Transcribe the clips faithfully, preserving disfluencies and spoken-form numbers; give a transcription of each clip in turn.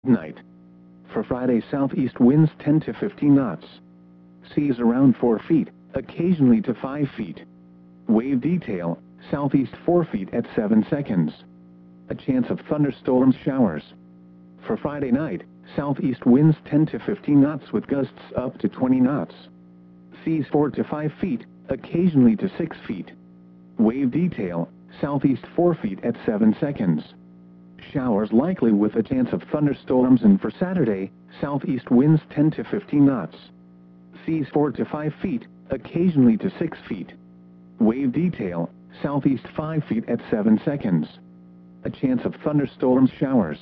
Night. For Friday, southeast winds ten to fifteen knots. Seas around four feet, occasionally to five feet. Wave detail, southeast four feet at seven seconds. A chance of thunderstorms showers. For Friday night, southeast winds ten to fifteen knots with gusts up to twenty knots. Seas four to five feet, occasionally to six feet. Wave detail, southeast four feet at seven seconds. Showers likely with a chance of thunderstorms, and for Saturday, southeast winds ten to fifteen knots. Seas four to five feet, occasionally to six feet. Wave detail, southeast five feet at seven seconds. A chance of thunderstorms showers.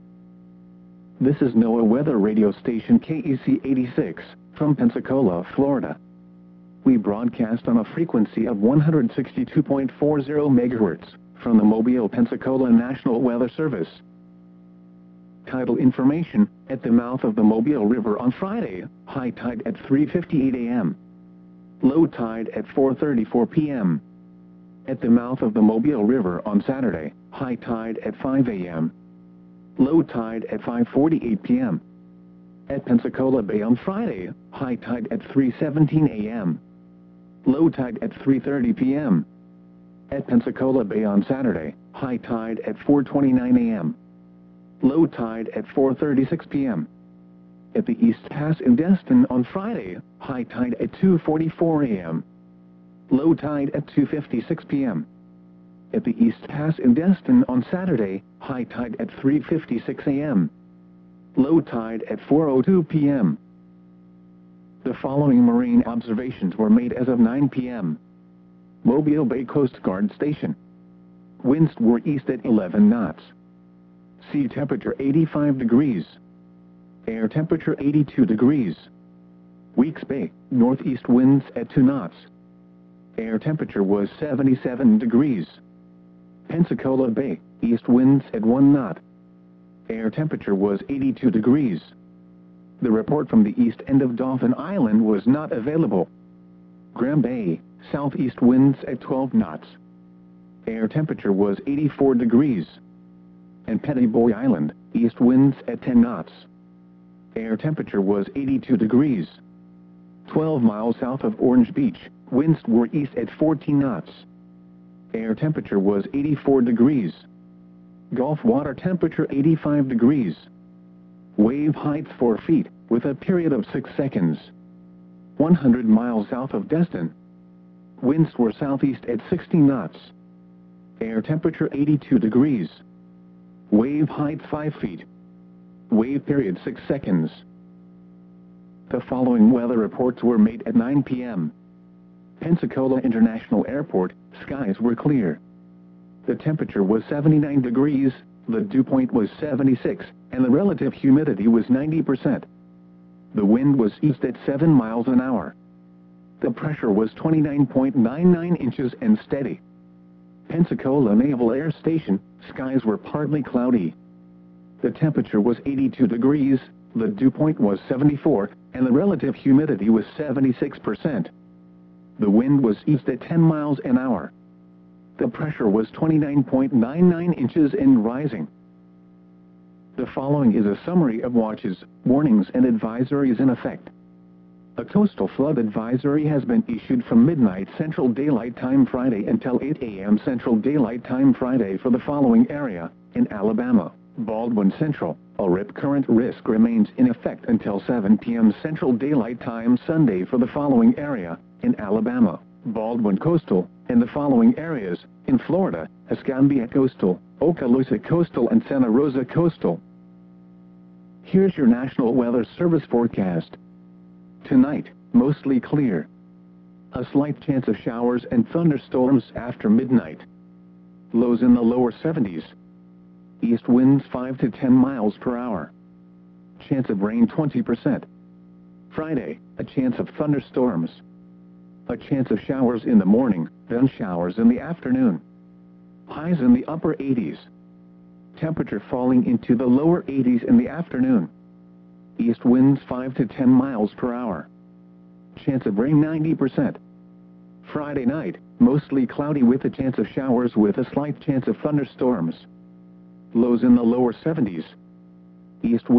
This is NOAA Weather Radio Station K E C eighty-six, from Pensacola, Florida. We broadcast on a frequency of one hundred sixty-two point four zero megahertz, from the Mobile, Pensacola National Weather Service. Tidal information: at the mouth of the Mobile River on Friday, high tide at three fifty-eight a m Low tide at four thirty-four p m At the mouth of the Mobile River on Saturday, high tide at five a m Low tide at five forty-eight p m At Pensacola Bay on Friday, high tide at three seventeen a m Low tide at three thirty p m At Pensacola Bay on Saturday, high tide at four twenty-nine a m Low tide at four thirty-six p m At the East Pass in Destin on Friday, high tide at two forty-four a m Low tide at two fifty-six p m At the East Pass in Destin on Saturday, high tide at three fifty-six a m Low tide at four oh two p m The following marine observations were made as of nine p m Mobile Bay Coast Guard Station. Winds were east at eleven knots. Sea temperature eighty-five degrees. Air temperature eighty-two degrees. Weeks Bay, northeast winds at two knots. Air temperature was seventy-seven degrees. Pensacola Bay, east winds at one knot. Air temperature was eighty-two degrees. The report from the east end of Dauphin Island was not available. Graham Bay, southeast winds at twelve knots. Air temperature was eighty-four degrees. And Petty Boy Island, east winds at ten knots. Air temperature was eighty-two degrees. twelve miles south of Orange Beach, winds were east at fourteen knots. Air temperature was eighty-four degrees. Gulf water temperature eighty-five degrees. Wave height four feet, with a period of six seconds. one hundred miles south of Destin. Winds were southeast at sixty knots. Air temperature eighty-two degrees. Wave height five feet. Wave period six seconds. The following weather reports were made at nine p m Pensacola International Airport, skies were clear. The temperature was seventy-nine degrees, the dew point was seventy-six, and the relative humidity was ninety percent. The wind was east at seven miles an hour. The pressure was twenty-nine point nine nine inches and steady. Pensacola Naval Air Station, skies were partly cloudy. The temperature was eighty-two degrees, the dew point was seventy-four, and the relative humidity was seventy-six percent. The wind was east at ten miles an hour. The pressure was twenty-nine point nine nine inches and rising. The following is a summary of watches, warnings, and advisories in effect. A coastal flood advisory has been issued from midnight Central Daylight Time Friday until eight a m Central Daylight Time Friday for the following area: in Alabama, Baldwin Central, a rip current risk remains in effect until seven p m Central Daylight Time Sunday for the following area: in Alabama, Baldwin Coastal, and the following areas: in Florida, Escambia Coastal, Okaloosa Coastal, and Santa Rosa Coastal. Here's your National Weather Service forecast. Tonight, mostly clear. A slight chance of showers and thunderstorms after midnight. Lows in the lower seventies. East winds five to ten miles per hour. Chance of rain twenty percent. Friday, a chance of thunderstorms. A chance of showers in the morning, then showers in the afternoon. Highs in the upper eighties. Temperature falling into the lower eighties in the afternoon. East winds five to ten miles per hour. Chance of rain ninety percent. Friday night, mostly cloudy with a chance of showers with a slight chance of thunderstorms. Lows in the lower seventies. East